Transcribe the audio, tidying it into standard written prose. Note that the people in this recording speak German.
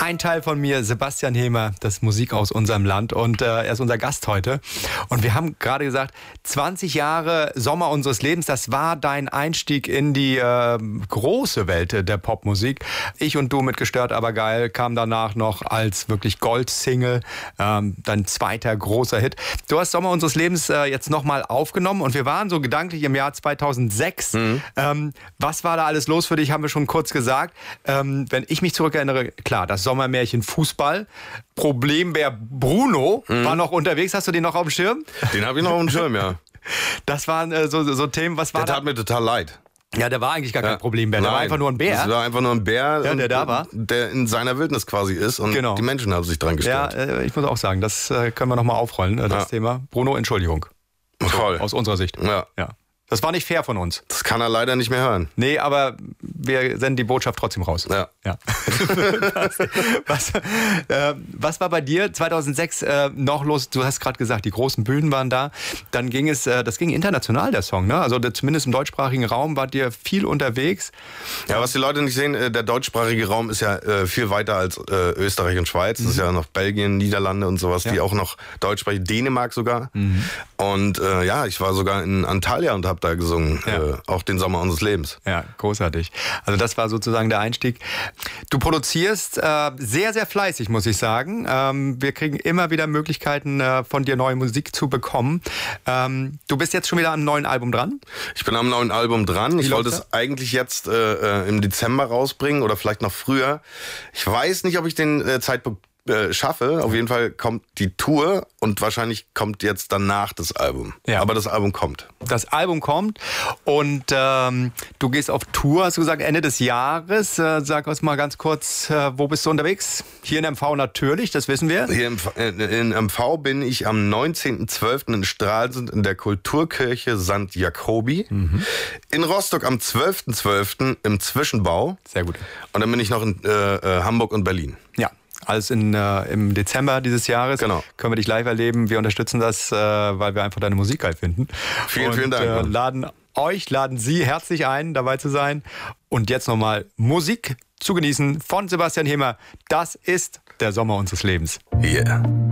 ein Teil von mir, Sebastian Hemer, das Musik aus unserem Land, und er ist unser Gast heute. Und wir haben gerade gesagt, 20 Jahre Sommer unseres Lebens, das war dein Einstieg in die große Welt der Popmusik. Ich und du mit Gestört, aber geil kam danach noch als wirklich Gold-Single, dein zweiter großer Hit. Du hast Sommer unseres Lebens jetzt nochmal aufgenommen und wir waren so gedanklich im Jahr 2006. Was war da alles los für dich, haben wir schon kurz gesagt. Wenn ich mich zurückerinnere, klar, das Sommermärchen Fußball. Problembär Bruno war noch unterwegs. Hast du den noch auf dem Schirm? Den habe ich noch auf dem Schirm, ja. Das waren so Themen. Was war der tat mir total leid. Ja, der war eigentlich gar kein Problembär. Der war einfach nur ein Bär. Das war einfach nur ein Bär, ja, der da war. Der in seiner Wildnis quasi ist und genau. Die Menschen haben sich dran gestört. Ja, ich muss auch sagen, das können wir nochmal aufrollen, das Thema. Bruno, Entschuldigung. Voll. Aus unserer Sicht. Ja. Das war nicht fair von uns. Das kann er leider nicht mehr hören. Nee, aber wir senden die Botschaft trotzdem raus. Ja. Was war bei dir 2006 noch los? Du hast gerade gesagt, die großen Bühnen waren da. Dann ging das ging international, der Song, ne? Also zumindest im deutschsprachigen Raum wart ihr viel unterwegs. Ja, was die Leute nicht sehen, der deutschsprachige Raum ist ja viel weiter als Österreich und Schweiz. Das ist ja noch Belgien, Niederlande und sowas, die auch noch Deutsch sprechen. Dänemark sogar. Und ich war sogar in Antalya und habe da gesungen, auch den Sommer unseres Lebens. Ja, großartig. Also das war sozusagen der Einstieg. Du produzierst sehr, sehr fleißig, muss ich sagen. Wir kriegen immer wieder Möglichkeiten, von dir neue Musik zu bekommen. Du bist jetzt schon wieder am neuen Album dran? Ich bin am neuen Album dran. Ich wollte es eigentlich jetzt im Dezember rausbringen oder vielleicht noch früher. Ich weiß nicht, ob ich den Zeitpunkt schaffe. Auf jeden Fall kommt die Tour und wahrscheinlich kommt jetzt danach das Album. Ja. Aber das Album kommt. Das Album kommt und du gehst auf Tour, hast du gesagt, Ende des Jahres. Sag uns mal ganz kurz, wo bist du unterwegs? Hier in MV natürlich, das wissen wir. Hier in MV bin ich am 19.12. in Stralsund in der Kulturkirche St. Jakobi. In Rostock am 12.12. im Zwischenbau. Sehr gut. Und dann bin ich noch in Hamburg und Berlin. Ja. Alles im Dezember dieses Jahres. Genau. Können wir dich live erleben. Wir unterstützen das, weil wir einfach deine Musik geil finden. Vielen Dank. Laden Sie herzlich ein, dabei zu sein. Und jetzt nochmal Musik zu genießen von Sebastian Hemer. Das ist der Sommer unseres Lebens. Yeah.